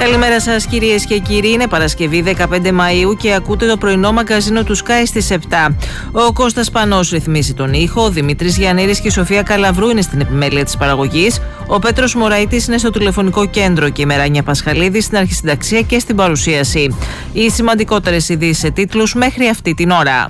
Καλημέρα σας κυρίες και κύριοι, είναι Παρασκευή 15 Μαΐου και ακούτε το πρωινό μαγκαζίνο του Sky στις 7. Ο Κώστας Πανός ρυθμίζει τον ήχο, ο Δημήτρης Γιαννήρης και η Σοφία Καλαβρού είναι στην επιμέλεια της παραγωγής, ο Πέτρος Μωραϊτής είναι στο τηλεφωνικό κέντρο και η Μεράνια Πασχαλίδη στην αρχισυνταξία και στην παρουσίαση. Οι σημαντικότερες ειδήσεις σε τίτλους μέχρι αυτή την ώρα.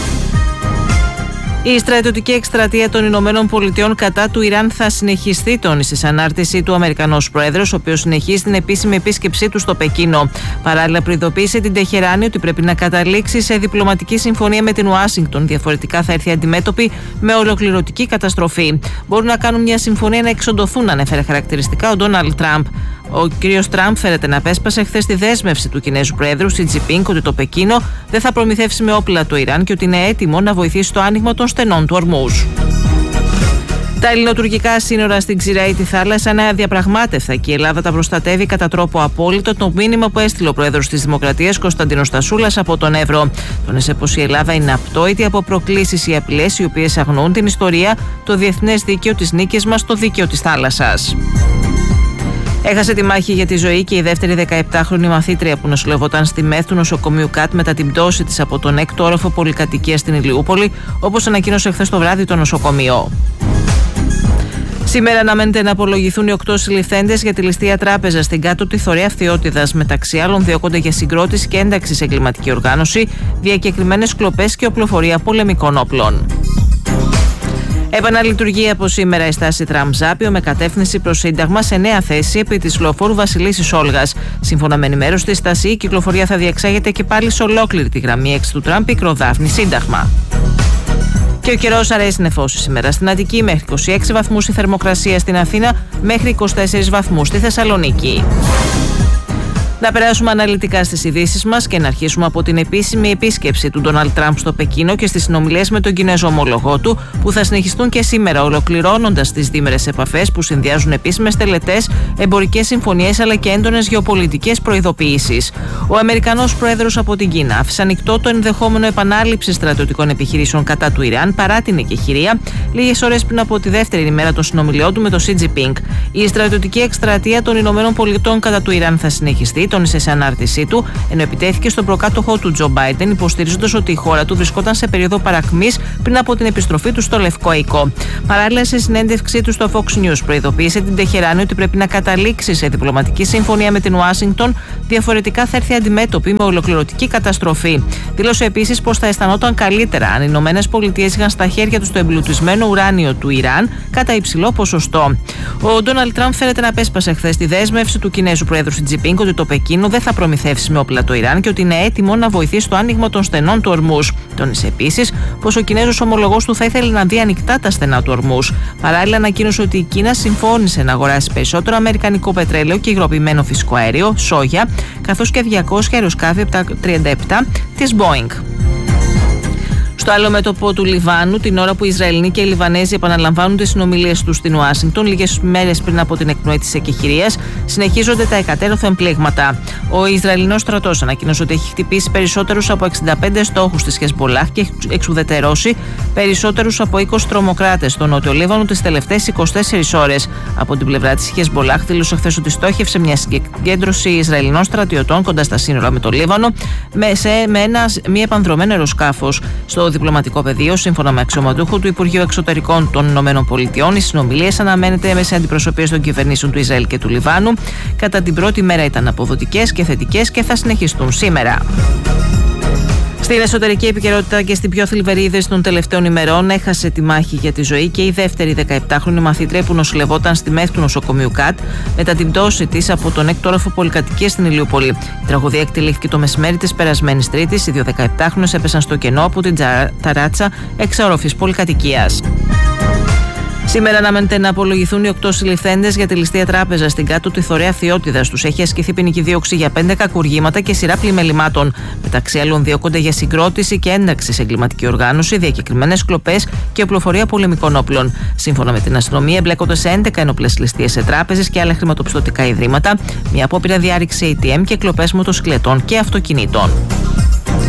Η στρατιωτική εκστρατεία των Ηνωμένων Πολιτειών κατά του Ιράν θα συνεχιστεί, τόνισε σε ανάρτηση του Αμερικανός Πρόεδρος, ο οποίος συνεχίζει την επίσημη επίσκεψή του στο Πεκίνο. Παράλληλα, προειδοποίησε την Τεχεράνη ότι πρέπει να καταλήξει σε διπλωματική συμφωνία με την Ουάσιγκτον. Διαφορετικά θα έρθει αντιμέτωπη με ολοκληρωτική καταστροφή. Μπορούν να κάνουν μια συμφωνία να εξοντωθούν, ανέφερε χαρακτηριστικά ο Ντόναλντ Τραμπ. Ο κ. Τραμπ φέρεται να απέσπασε χθες τη δέσμευση του Κινέζου Προέδρου Σι Τζινπίνγκ ότι το Πεκίνο δεν θα προμηθεύσει με όπλα το Ιράν και ότι είναι έτοιμο να βοηθήσει στο άνοιγμα των στενών του Ορμούζ. Τα ελληνοτουρκικά σύνορα στην Ξηραήτη θάλασσα είναι αδιαπραγμάτευτα και η Ελλάδα τα προστατεύει κατά τρόπο απόλυτο, το μήνυμα που έστειλε ο Πρόεδρος της Δημοκρατίας Κωνσταντίνος Στασούλας από τον Εύρο. Τόνισε πως η Ελλάδα είναι απτόητη από προκλήσεις ή απειλές οι οποίες αγνοούν την ιστορία, το διεθνές δίκαιο, τις νίκες μας, το δίκαιο της θάλασσας. Έχασε τη μάχη για τη ζωή και η δεύτερη 17χρονη μαθήτρια που νοσηλευόταν στη ΜΕΘ του νοσοκομείου ΚΑΤ μετά την πτώση της από τον 6ο όροφο πολυκατοικίας στην Ηλιούπολη, όπως ανακοίνωσε χθες το βράδυ το νοσοκομείο. Σήμερα αναμένεται να απολογηθούν οι 8 συλληφθέντες για τη ληστεία τράπεζα στην κάτω τη Θωρέα Φθιώτιδας. Μεταξύ άλλων, διώκονται για συγκρότηση και ένταξη σε εγκληματική οργάνωση, διακεκριμένες κλοπές και οπλοφορία πολεμικών όπλων. Επαναλειτουργεί από σήμερα η στάση Τραμζάπιο με κατεύθυνση προς Σύνταγμα σε νέα θέση επί της λεωφόρου Βασιλίσσης Όλγας. Σύμφωνα με ενημέρωση της στάση, η κυκλοφορία θα διεξάγεται και πάλι σε ολόκληρη τη γραμμή 6 του Τραμπ, Πικροδάφνη Σύνταγμα. Και ο καιρός αρέσει νεφώσει σήμερα στην Αττική, μέχρι 26 βαθμούς η θερμοκρασία στην Αθήνα, μέχρι 24 βαθμούς στη Θεσσαλονίκη. Να περάσουμε αναλυτικά στις ειδήσεις μας και να αρχίσουμε από την επίσημη επίσκεψη του Ντόναλντ Τραμπ στο Πεκίνο και στις συνομιλίες με τον Κινέζο ομολογό του, που θα συνεχιστούν και σήμερα, ολοκληρώνοντας τις δίμερες επαφές που συνδυάζουν επίσημες τελετές, εμπορικές συμφωνίες αλλά και έντονες γεωπολιτικές προειδοποιήσεις. Ο Αμερικανός Πρόεδρος από την Κίνα άφησε ανοιχτό το ενδεχόμενο επανάληψη στρατιωτικών επιχειρήσεων κατά του Ιράν παρά την εκεχηρία, λίγες ώρες πριν από τη δεύτερη ημέρα των συνομιλιών του με τον Σι Τζινπίνγκ. Η στρατιωτική εκστρατεία των Ηνωμένων Πολιτειών κατά του Ιράν θα συνεχιστεί, τόνισε σε ανάρτησή του, ενώ επιτέθηκε στον προκάτοχό του Τζο Μπάιντεν, υποστηρίζοντας ότι η χώρα του βρισκόταν σε περίοδο παρακμής πριν από την επιστροφή του στο Λευκό Οίκο. Παράλληλα, σε συνέντευξή του στο Fox News, προειδοποίησε την Τεχεράνη ότι πρέπει να καταλήξει σε διπλωματική συμφωνία με την Ουάσιγκτον, διαφορετικά θα έρθει αντιμέτωπη με ολοκληρωτική καταστροφή. Δήλωσε επίσης πως θα αισθανόταν καλύτερα αν οι Ηνωμένες Πολιτείες είχαν στα χέρια τους το εμπλουτισμένο ουράνιο του Ιράν κατά υψηλό ποσοστό. Ο Ντόναλντ Τραμπ φέρεται να απέσπασε χθες τη δέσμευση του Κινέζου Προέδρου Σι Τζινπίνγκ ότι το Πεκίνο δεν θα προμηθεύσει με όπλα το Ιράν και ότι είναι έτοιμο να βοηθήσει στο άνοιγμα των στενών του Ορμούζ. Τόνισε επίσης πως ο Κινέζος ομολογός του θα ήθελε να δει ανοιχτά τα στενά του Ορμούζ. Παράλληλα, ανακοίνωσε ότι η Κίνα συμφώνησε να αγοράσει περισσότερο αμερικανικό πετρέλαιο και υγροποιημένο φυσικό αέριο, σόγια, καθώς και 200 αεροσκάφη από τα 37 της Boeing. Στο άλλο μέτωπο του Λιβάνου, την ώρα που οι Ισραηλοί και οι Λιβανέζοι επαναλαμβάνουν τις συνομιλίες τους στην Ουάσιγκτον, λίγες μέρες πριν από την εκπνοή της εκεχηρίας, συνεχίζονται τα εκατέρωθεν πλήγματα. Ο Ισραηλινός στρατός ανακοίνωσε ότι έχει χτυπήσει περισσότερους από 65 στόχους της Χεσμπολάχ και εξουδετερώσει περισσότερους από 20 τρομοκράτες στο Νότιο Λίβανο τις τελευταίες 24 ώρες. Από την πλευρά της Χεσμπολάχ δήλωσε χθες ότι στόχευσε μια συγκέντρωση Ισραηλινών στρατιωτών κοντά στα σύνορα με το Λίβανο με μια επανδρωμένο αεροσκάφος. Στο διπλωματικό πεδίο, σύμφωνα με αξιωματούχο του Υπουργείου Εξωτερικών των ΗΠΑ, οι συνομιλίες αναμένεται σε αντιπροσωπείες των κυβερνήσεων του Ισραήλ και του Λιβάνου. Κατά την πρώτη μέρα ήταν αποδοτικές και θετικές και θα συνεχιστούν σήμερα. Στην εσωτερική επικαιρότητα και στην πιο θλιβερή είδηση των τελευταίων ημερών, έχασε τη μάχη για τη ζωή και η δεύτερη 17χρονη μαθήτρια που νοσηλευόταν στη ΜΕΘ του νοσοκομείου ΚΑΤ μετά την πτώση της από τον 6ο όροφο πολυκατοικίας στην Ηλιούπολη. Η τραγωδία εκτελήθηκε το μεσημέρι της περασμένης Τρίτης. Οι δύο 17χρονες έπεσαν στο κενό από την ταράτσα εξαοροφής πολυκατοικίας. Σήμερα αναμένεται να απολογηθούν οι 8 συλληφθέντες για τη ληστεία τράπεζα στην κάτω τη Θωρέα Φθιώτιδας. Τους έχει ασκηθεί ποινική δίωξη για 5 κακουργήματα και σειρά πλημελημάτων. Μεταξύ άλλων, διώκονται για συγκρότηση και ένταξη σε εγκληματική οργάνωση, διακεκριμένες κλοπές και οπλοφορία πολεμικών όπλων. Σύμφωνα με την αστυνομία, εμπλέκονται σε 11 ενόπλες ληστείες σε τράπεζες και άλλα χρηματοπιστωτικά ιδρύματα, μια απόπειρα διάρρηξη ATM και κλοπές μοτοσυκλετών και αυτοκινήτων.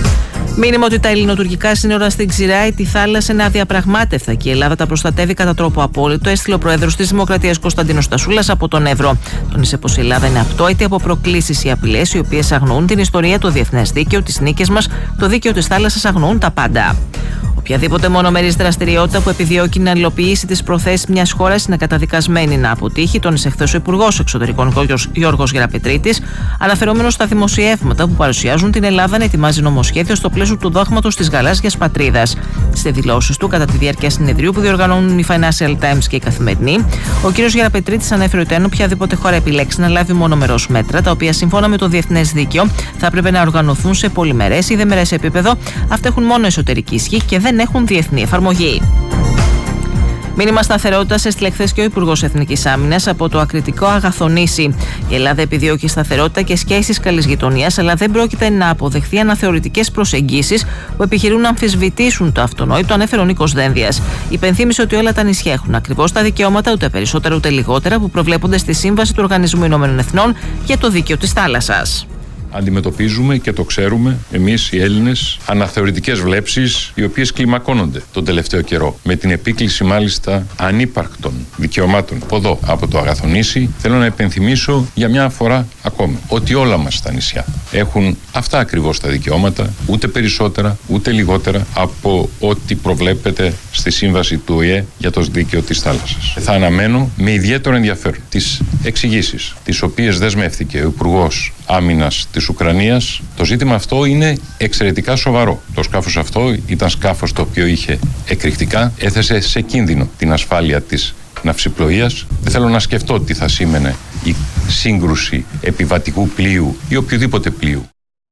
Μήνυμα ότι τα ελληνοτουρκικά σύνορα στην Ξηρά ή τη θάλασσα είναι αδιαπραγμάτευτα και η Ελλάδα τα προστατεύει κατά τρόπο απόλυτο, έστειλε ο Πρόεδρος της Δημοκρατίας Κωνσταντίνος Στασούλας από τον Εύρο. Τόνισε πως η Ελλάδα είναι απτόητη από προκλήσεις ή απειλές οι οποίες αγνοούν την ιστορία, το διεθνές δίκαιο, τις νίκες μας, το δίκαιο της θάλασσας, αγνοούν τα πάντα. Οποιαδήποτε μονομερής δραστηριότητα που επιδιώκει να υλοποιήσει τις προθέσεις μιας χώρας είναι καταδικασμένη να αποτύχει, τόνισε χθες ο Υπουργός Εξωτερικών Γιώργος Γεραπετρίτης, αναφερόμενος στα δημοσιεύματα που παρουσιάζουν την Ελλάδα να ετοιμάζει νομοσχέδιο στο πλαίσιο του δόγματος της γαλάζιας πατρίδας. Στις δηλώσεις του, κατά τη διάρκεια συνεδρίου που διοργανώνουν η Financial Times και η Καθημερινή, ο κ. Γεραπετρίτης ανέφερε ότι αν οποιαδήποτε χώρα επιλέξει να λάβει μονομερώς μέτρα, τα οποία σύμφωνα με το διεθνές δίκαιο θα έπρεπε να οργανωθούν σε πολυμερές ή δεμερές επίπεδο, αυτά έχουν μόνο εσωτερική ισχύ και δεν έχουν διεθνή εφαρμογή. Μήνυμα σταθερότητας έστειλε χθες και ο Υπουργός Εθνικής Άμυνας από το ακριτικό Αγαθονήσι. Η Ελλάδα επιδιώκει σταθερότητα και σχέσεις καλής γειτονίας, αλλά δεν πρόκειται να αποδεχθεί αναθεωρητικές προσεγγίσεις που επιχειρούν να αμφισβητήσουν το αυτονόητο, ανέφερε ο Νίκος Δένδιας. Υπενθύμησε ότι όλα τα νησιά έχουν ακριβώς τα δικαιώματα, ούτε περισσότερα ούτε λιγότερα, που προβλέπονται στη Σύμβαση του Οργανισμού Ηνωμένων Εθνών και το Δίκαιο της Θάλασσας. Αντιμετωπίζουμε και το ξέρουμε εμείς οι Έλληνες αναθεωρητικές βλέψεις οι οποίες κλιμακώνονται τον τελευταίο καιρό, με την επίκληση μάλιστα ανύπαρκτων δικαιωμάτων. Εδώ από το Αγαθονήσι θέλω να υπενθυμίσω για μια φορά ακόμη ότι όλα μας τα νησιά έχουν αυτά ακριβώς τα δικαιώματα, ούτε περισσότερα ούτε λιγότερα από ό,τι προβλέπεται στη Σύμβαση του ΟΗΕ για το Δίκαιο της Θάλασσας. Θα αναμένω με ιδιαίτερο ενδιαφέρον τις εξηγήσεις τις οποίες δεσμεύτηκε ο Υπουργός Άμυνας της Ουκρανίας. Το ζήτημα αυτό είναι εξαιρετικά σοβαρό. Το σκάφος αυτό ήταν σκάφος το οποίο είχε εκρηκτικά, έθεσε σε κίνδυνο την ασφάλεια της ναυσιπλοείας. Δεν θέλω να σκεφτώ τι θα σήμαινε η σύγκρουση επιβατικού πλοίου ή οποιοδήποτε πλοίου.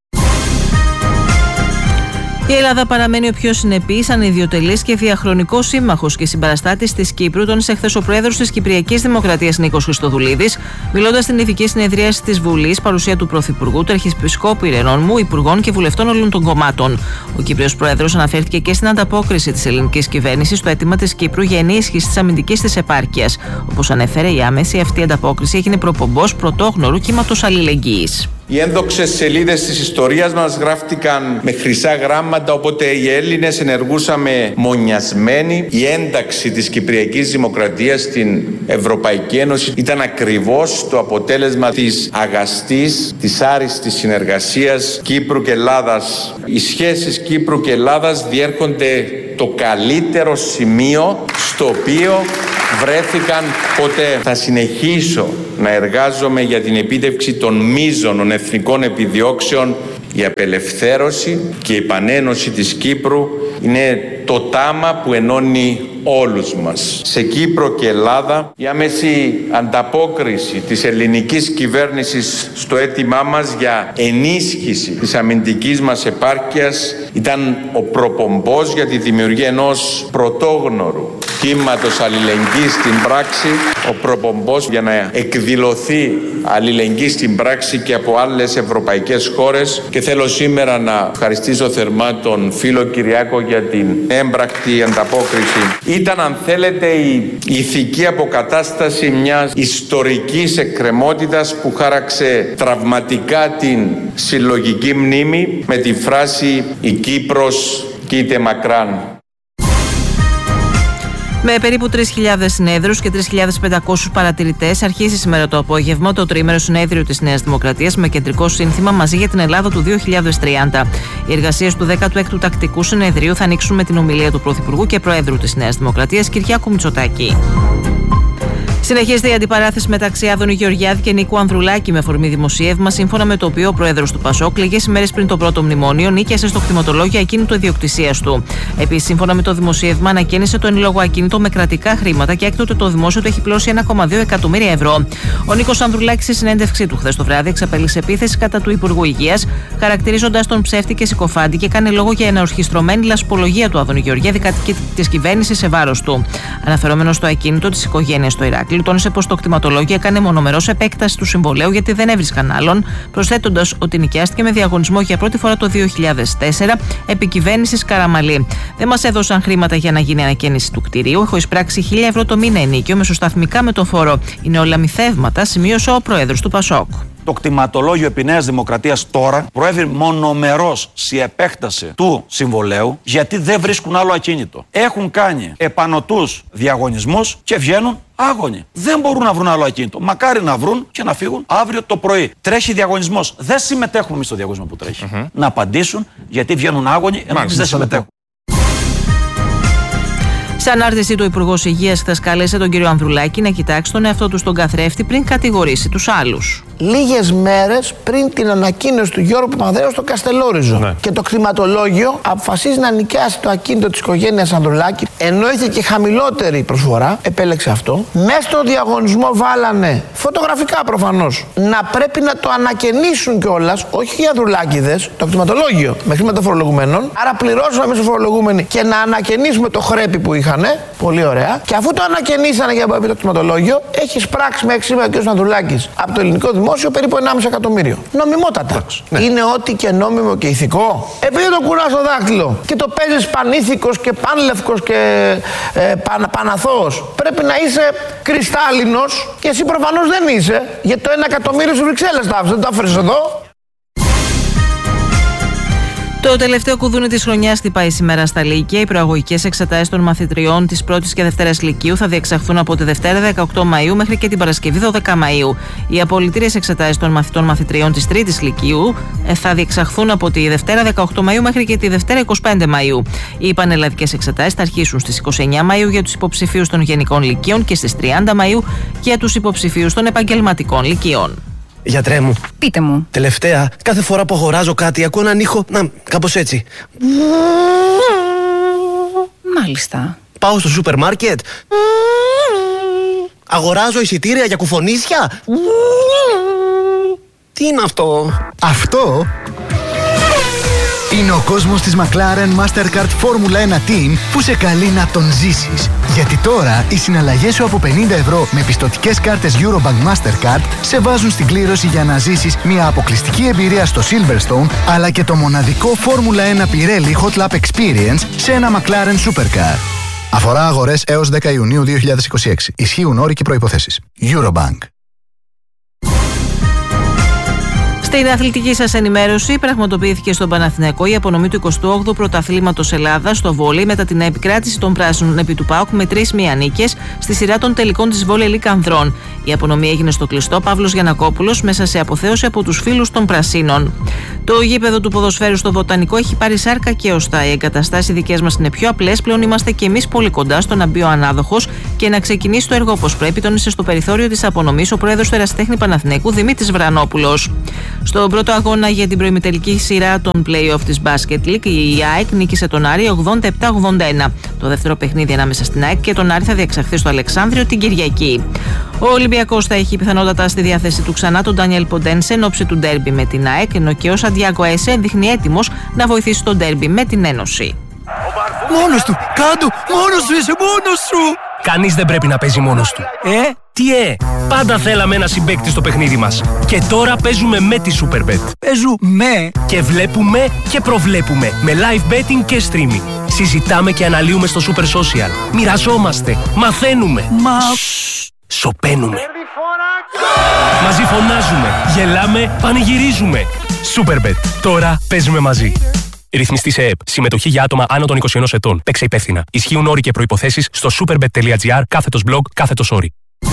Η Ελλάδα παραμένει ο πιο συνεπής, ανιδιοτελής και διαχρονικός σύμμαχος και συμπαραστάτης της Κύπρου, τόνισε χθες ο Πρόεδρος της Κυπριακής Δημοκρατίας Νίκος Χριστοδουλίδης, μιλώντας στην ειδική συνεδρίαση της Βουλής, παρουσία του Πρωθυπουργού, του Αρχιεπισκόπου Ειρηνώνμου, Υπουργών και Βουλευτών όλων των κομμάτων. Ο Κύπριος Πρόεδρος αναφέρθηκε και στην ανταπόκριση της ελληνικής κυβέρνησης στο αίτημα της Κύπρου για ενίσχυση της αμυντικής της επάρκειας. Όπως ανέφερε, η άμεση αυτή ανταπόκριση έγινε προπομπός πρωτόγνωρου κύματος αλληλεγγύης. Οι ένδοξες σελίδες της ιστορίας μας γράφτηκαν με χρυσά γράμματα, οπότε οι Έλληνες ενεργούσαμε μονιασμένοι. Η ένταξη της Κυπριακής Δημοκρατίας στην Ευρωπαϊκή Ένωση ήταν ακριβώς το αποτέλεσμα της αγαστής, της άριστης συνεργασίας Κύπρου και Ελλάδας. Οι σχέσεις Κύπρου και Ελλάδας διέρχονται το καλύτερο σημείο στο οποίο βρέθηκαν ποτέ. Θα συνεχίσω να εργάζομαι για την επίτευξη των μείζωνων εθνικών επιδιώξεων. Η απελευθέρωση και η επανένωση της Κύπρου είναι το τάμα που ενώνει όλους μας. Σε Κύπρο και Ελλάδα, η άμεση ανταπόκριση της ελληνικής κυβέρνησης στο αίτημά μας για ενίσχυση της αμυντικής μας επάρκειας ήταν ο προπομπός για τη δημιουργία ενός πρωτόγνωρου κύματος αλληλεγγύης στην πράξη, ο προπομπός για να εκδηλωθεί αλληλεγγύη στην πράξη και από άλλες ευρωπαϊκές χώρες. Και θέλω σήμερα να ευχαριστήσω θερμά τον φίλο Κυριάκο για την έμπρακτη ανταπόκριση. Ήταν, αν θέλετε, η ηθική αποκατάσταση μιας ιστορικής εκκρεμότητας που χάραξε τραυματικά την συλλογική μνήμη με τη φράση «Η Κύπρος κοίται μακράν». Με περίπου 3.000 συνέδρους και 3.500 παρατηρητές, αρχίζει σήμερα το απόγευμα το τριήμερο συνέδριο της Νέας Δημοκρατίας με κεντρικό σύνθημα «Μαζί για την Ελλάδα του 2030». Οι εργασίες του 16ου Τακτικού Συνεδρίου θα ανοίξουν με την ομιλία του Πρωθυπουργού και Προέδρου της Νέας Δημοκρατίας, Κυριάκου Μητσοτάκη. Συνεχίζεται η αντιπαράθεση μεταξύ Άδωνη Γεωργιάδη και Νίκου Ανδρουλάκη με αφορμή δημοσίευμα, σύμφωνα με το οποίο ο πρόεδρος του Πασόκ λίγες ημέρες πριν το πρώτο μνημόνιο νίκιασε στο κτηματολόγιο ακίνητο ιδιοκτησίας του. Επίσης, σύμφωνα με το δημοσίευμα, ανακαίνισε το εν λόγω ακίνητο με κρατικά χρήματα και έκτοτε το δημόσιο του έχει πλώσει 1,2 εκατομμύρια ευρώ. Ο Νίκος Ανδρουλάκης, σε συνέντευξή του χθες το βράδυ, εξαπέλυσε επίθεση κατά του Υπουργού Υγείας, χαρακτηρίζοντας τον ψεύτη και συκοφάντη και έκανε λόγο για ενορχιστρωμένη λασπολογία του Άδωνη Γεωργιάδη κατά της κυβέρνησης σε βάρος του. Αναφερόμενο στο ακίνητο της οικογένειας στο Ηράκλειο, τόνισε πως το κτηματολόγιο έκανε μονομερός επέκταση του συμβολαίου γιατί δεν έβρισκαν άλλον, προσθέτοντας ότι νοικιάστηκε με διαγωνισμό για πρώτη φορά το 2004 επί κυβέρνησης Καραμαλή. Δεν μας έδωσαν χρήματα για να γίνει ανακαίνιση του κτηρίου. Έχω εισπράξει 1.000 ευρώ το μήνα ενίκιο μεσοσταθμικά με το φόρο. Είναι όλα μυθεύματα, σημείωσε ο πρόεδρος του Πασόκ. Το κτηματολόγιο επί Νέας Δημοκρατίας τώρα προέβη μονομερός σε επέκταση του συμβολέου, γιατί δεν βρίσκουν άλλο ακίνητο. Έχουν κάνει επανωτούς διαγωνισμούς και βγαίνουν άγωνοι. Δεν μπορούν να βρουν άλλο ακίνητο. Μακάρι να βρουν και να φύγουν αύριο το πρωί. Τρέχει διαγωνισμός. Δεν συμμετέχουμε εμείς στο διαγωνισμό που τρέχει. Να απαντήσουν γιατί βγαίνουν άγωνοι, ενώ εμείς δεν συμμετέχουμε. Σε ανάρτησή του, ο Υπουργός Υγείας χθες κάλεσε τον κύριο Ανδρουλάκη να κοιτάξει τον εαυτό του στον καθρέφτη πριν κατηγορήσει τους άλλους. Λίγες μέρες πριν την ανακοίνωση του Γιώργου Παπανδρέου στο Καστελόριζο. Ναι. Και το κτηματολόγιο αποφασίζει να νοικιάσει το ακίνητο της οικογένειας Ανδρουλάκη, ενώ είχε και χαμηλότερη προσφορά, επέλεξε αυτό. Μέσα στο διαγωνισμό βάλανε, φωτογραφικά προφανώς, να πρέπει να το ανακαινήσουν κιόλας, όχι οι Ανδρουλάκηδες, το κτηματολόγιο με χρήματα φορολογουμένων. Άρα πληρώσαμε εμείς οι φορολογούμενοι και να ανακαινήσουμε το χρέπι που είχανε. Πολύ ωραία. Και αφού το ανακαινήσανε για το κτηματολόγιο, έχει σπράξει μέχρι σήμερα ο κ. Ανδρουλάκης από το ελληνικό δημόσιο περίπου 1,5 εκατομμύριο. Νομιμότατα. Ναι. Είναι ό,τι και νόμιμο και ηθικό. Επειδή το κουράς στο δάχτυλο και το παίζεις πανήθικος και πανλευκος και παναθώος, πρέπει να είσαι κρυστάλλινος και εσύ προφανώς δεν είσαι. Γιατί το 1 εκατομμύριο στις Βρυξέλλες το άφησες, δεν το άφερες εδώ. Το τελευταίο κουδούνι της χρονιάς χτυπάει σήμερα στα Λύκεια. Οι προαγωγικές εξετάσεις των μαθητριών της 1ης και 2ης Λυκείου θα διεξαχθούν από τη Δευτέρα 18 Μαΐου μέχρι και την Παρασκευή 12 Μαΐου. Οι απολυτήριες εξετάσεις των μαθητών-μαθητριών της 3ης Λυκείου θα διεξαχθούν από τη Δευτέρα 18 Μαΐου μέχρι και τη Δευτέρα 25 Μαΐου. Οι πανελλαδικές εξετάσεις θα αρχίσουν στις 29 Μαΐου για τους υποψηφίους των Γενικών Λυκείων και στις 30 Μαΐου για τους υποψηφίους των Επαγγελματικών Λυκείων. Γιατρέ μου. Πείτε μου. Τελευταία, κάθε φορά που αγοράζω κάτι, ακούω έναν ήχο. Κάπως έτσι. Μάλιστα. Πάω στο σούπερ μάρκετ. Αγοράζω εισιτήρια για κουφονίσια. Τι είναι αυτό? Αυτό είναι ο κόσμος της McLaren Mastercard Formula 1 Team που σε καλεί να τον ζήσεις. Γιατί τώρα οι συναλλαγές σου από 50 ευρώ με πιστωτικές κάρτες Eurobank Mastercard σε βάζουν στην κλήρωση για να ζήσεις μια αποκλειστική εμπειρία στο Silverstone, αλλά και το μοναδικό Formula 1 Pirelli Hot Lap Experience σε ένα McLaren Supercar. Αφορά αγορές έως 10 Ιουνίου 2026. Ισχύουν όροι και προϋποθέσεις. Eurobank. Στην αθλητική σας ενημέρωση, πραγματοποιήθηκε στον Παναθηναϊκό η απονομή του 28ου Πρωταθλήματος Ελλάδας στο βόλεϊ μετά την επικράτηση των πράσινων επί του ΠΑΟΚ με 3-1 νίκες στη σειρά των τελικών της Volley League Ανδρών. Η απονομή έγινε στο κλειστό Παύλος Γιαννακόπουλος μέσα σε αποθέωση από τους φίλους των Πρασίνων. Το γήπεδο του ποδοσφαίρου στο Βοτανικό έχει πάρει σάρκα και οστά. Οι εγκαταστάσεις δικές μας είναι πιο απλές. Πλέον είμαστε και εμείς πολύ κοντά στο να μπει ο ανάδοχος και να ξεκινήσει το έργο όπως πρέπει, τόνισε στο περιθώριο της απονομής ο πρόεδρος του Ερασιτέχνη Παναθηναϊκού Δημήτρης Βρανόπουλος. Στον πρώτο αγώνα για την προημιτελική σειρά των play-off της Basket League, η ΑΕΚ νίκησε τον Άρη 87-81. Το δεύτερο παιχνίδι ανάμεσα στην ΑΕΚ και τον Άρη θα διεξαχθεί στο Αλεξάνδριο την Κυριακή. Ο Ολυμπιακός θα έχει πιθανότατα στη διάθεση του ξανά τον Ντάνιελ Ποντένσε εν ώψη του ντέρμπι με την ΑΕΚ, ενώ και ο Σαντιάγκο Έσε δείχνει έτοιμος να βοηθήσει τον ντέρμπι με την Ένωση. Μόνος του! Κάντο! Μόνος σου είσαι! Μόνος σου! Κανείς δεν πρέπει να παίζει μόνος του. Τι πάντα θέλαμε ένα συμπαίκτη στο παιχνίδι μας. Και τώρα παίζουμε με τη Superbet. Παίζουμε και βλέπουμε και προβλέπουμε με live betting και streaming. Συζητάμε και αναλύουμε στο Super Social. Μοιραζόμαστε, μαθαίνουμε. Σωπαίνουμε. Μαζί φωνάζουμε, γελάμε, πανηγυρίζουμε. Superbet. Τώρα παίζουμε μαζί. Ρυθμιστή σε ΕΕΠ. Συμμετοχή για άτομα άνω των 21 ετών. Παίξε υπεύθυνα. Ισχύουν όροι και προϋποθέσεις στο superbet.gr/blog/όροι.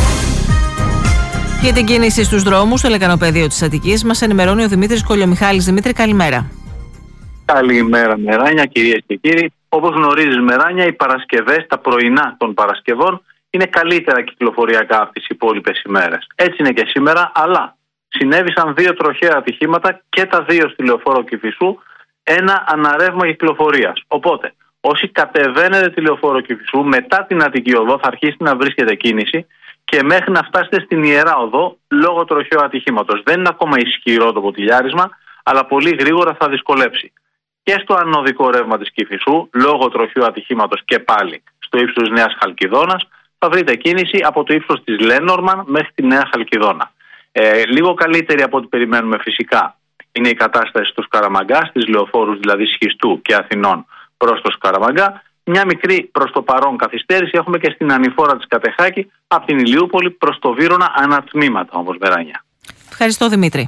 Για την κίνηση στους δρόμους, στο λεκανοπεδίο της Αττικής, μας ενημερώνει ο Δημήτρης Κολιομιχάλης. Δημήτρη, καλημέρα. Καλημέρα, Μεράνια, κυρίες και κύριοι. Όπως γνωρίζεις, Μεράνια, οι Παρασκευές, τα πρωινά των Παρασκευών, είναι καλύτερα κυκλοφοριακά από τις υπόλοιπες ημέρες. Έτσι είναι και σήμερα, αλλά συνέβησαν 2 τροχαία ατυχήματα και τα 2 στη Λεωφόρο Κηφισού, ένα αναρρεύμα κυκλοφορίας. Οπότε, όσοι κατεβαίνετε τη Λεωφόρο Κηφισού, μετά την Αττική Οδό θα αρχίσει να βρίσκεται κίνηση και μέχρι να φτάσετε στην Ιερά Οδό λόγω τροχαίου ατυχήματος. Δεν είναι ακόμα ισχυρό το ποτηλιάρισμα, αλλά πολύ γρήγορα θα δυσκολέψει. Και στο ανωδικό ρεύμα της Κηφισού, λόγω τροχαίου ατυχήματος και πάλι στο ύψος της Νέας Χαλκιδόνας, θα βρείτε κίνηση από το ύψος της Λένормαν μέχρι τη Νέα Χαλκιδόνα. Λίγο καλύτερη από ό,τι περιμένουμε φυσικά είναι η κατάσταση του Σκαραμαγκά, στις λεωφόρους δηλαδή Σχιστού και Αθηνών προς το Σκαραμαγκά. Μια μικρή προς το παρόν καθυστέρηση έχουμε και στην ανηφόρα της Κατεχάκη από την Ηλιούπολη προς το Βύρωνα, ανατμήματα όμως, Βεράνια. Ευχαριστώ, Δημήτρη.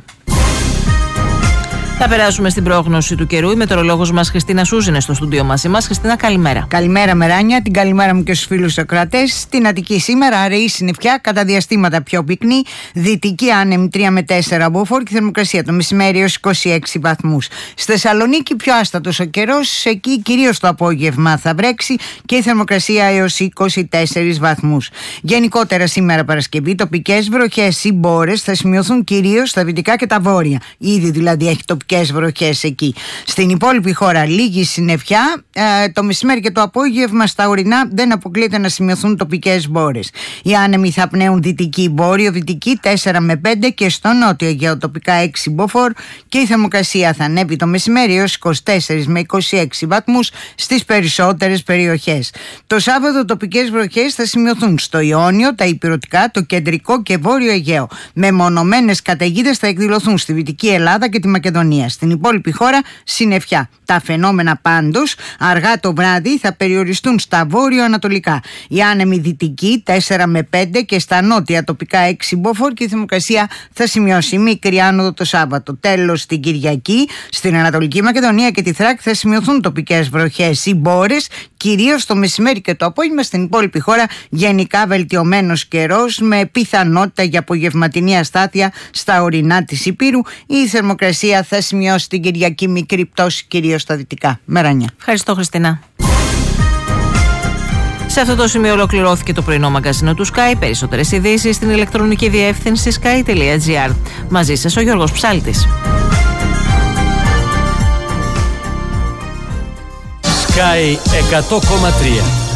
Θα περάσουμε στην πρόγνωση του καιρού. Η μετεωρολόγος μας Χριστίνα Σούζη είναι στο στούντιο μαζί μας. Χριστίνα, καλημέρα. Καλημέρα, Μεράνια. Την καλημέρα μου και στους φίλους ακροατές. Στην Αττική σήμερα αραιή συννεφιά, κατά διαστήματα πιο πυκνή. Δυτική άνεμη 3 με 4 μποφόρ και θερμοκρασία το μεσημέρι έως 26 βαθμούς. Στη Θεσσαλονίκη πιο άστατος ο καιρός. Εκεί κυρίως το απόγευμα θα βρέξει και η θερμοκρασία έως 24 βαθμούς. Γενικότερα σήμερα Παρασκευή τοπικές βροχές ή μπόρες θα σημειωθούν κυρίως στα δυτικά και τα βόρεια. Ήδη δηλαδή έχει τοπικές βροχές εκεί. Στην υπόλοιπη χώρα λίγη συννεφιά. Το μεσημέρι και το απόγευμα στα ορεινά δεν αποκλείεται να σημειωθούν τοπικές μπόρες. Οι άνεμοι θα πνέουν δυτική βόρειο-δυτική 4 με 5 και στο νότιο Αιγαίο τοπικά 6 μποφόρ και η θερμοκρασία θα ανέβει το μεσημέρι έως 24 με 26 βαθμούς στις περισσότερες περιοχές. Το Σάββατο τοπικές βροχές θα σημειωθούν στο Ιόνιο, τα Ηπειρωτικά, το κεντρικό και βόρειο Αιγαίο. Μεμονωμένες καταιγίδες θα εκδηλωθούν στη Δυτική Ελλάδα και τη Μακεδονία. Στην υπόλοιπη χώρα συννεφιά. Τα φαινόμενα πάντως αργά το βράδυ θα περιοριστούν στα βόρειο-ανατολικά. Οι άνεμοι δυτικοί 4 με 5 και στα νότια τοπικά 6 μποφόρ και η θερμοκρασία θα σημειώσει μικρή άνοδο το Σάββατο. Τέλος, την Κυριακή στην Ανατολική Μακεδονία και τη Θράκη θα σημειωθούν τοπικές βροχές ή μπόρες, κυρίως το μεσημέρι και το απόγευμα. Στην υπόλοιπη χώρα γενικά βελτιωμένος καιρός με πιθανότητα για απογευματινή αστάθεια στα ορεινά της Ηπείρου. Η θερμοκρασία θα σημειώσει την Κυριακή μικρή πτώση κυρίως στα δυτικά. Μεράνια. Ευχαριστώ, Χριστίνα. Σε αυτό το σημείο ολοκληρώθηκε το πρωινό μαγκαζίνο του Sky. Περισσότερες ειδήσεις στην ηλεκτρονική διεύθυνση sky.gr. Μαζί σας ο Γιώργος Ψάλτης. Sky 100,3